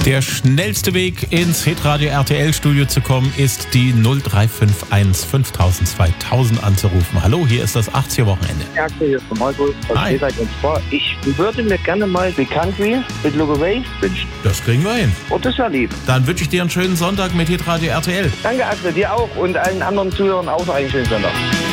Der schnellste Weg ins Hitradio RTL Studio zu kommen ist die 0351 5000 2000 anzurufen. Hallo, hier ist das 80er Wochenende. Ja, hier ist der Markus. Hi. Und zwar, ich würde mir gerne mal die Country mit Look Away wünschen. Das kriegen wir hin. Und das wäre lieb. Dann wünsche ich dir einen schönen Sonntag mit Hitradio RTL. Danke, Axel, dir auch und allen anderen Zuhörern auch noch einen schönen Sonntag.